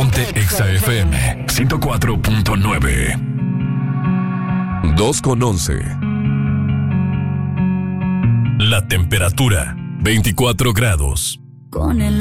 Ponte Exa FM 104.9. 2:11. La temperatura 24 grados. Con el